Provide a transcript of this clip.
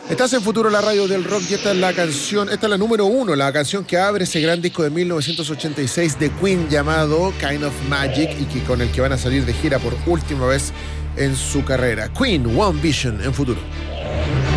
Estás en Futuro, la radio del rock, y esta es la canción, esta es la número 1, la canción que abre ese gran disco de 1986 de Queen llamado Kind of Magic, y que con el que van a salir de gira por última vez en su carrera. Queen, One Vision en Futuro.